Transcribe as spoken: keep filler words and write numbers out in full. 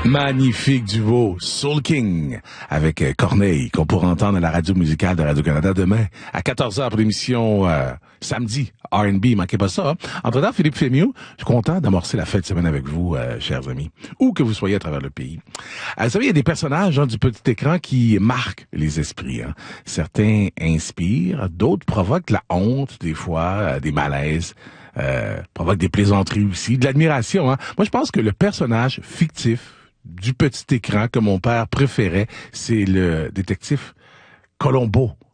Magnifique duo, Soul King, avec Corneille, qu'on pourra entendre à la radio musicale de Radio-Canada demain, à quatorze heures pour l'émission euh, samedi, R and B, manquez pas ça. Hein? Entre-temps, Philippe Fémieux, je suis content d'amorcer la fête de semaine avec vous, euh, chers amis, où que vous soyez à travers le pays. Euh, vous savez, il y a des personnages hein, du petit écran qui marquent les esprits. Hein. Certains inspirent, d'autres provoquent la honte, des fois, euh, des malaises. Euh, provoquent des plaisanteries aussi, de l'admiration. Hein. Moi, je pense que le personnage fictif du petit écran que mon père préférait, c'est le détective Colombo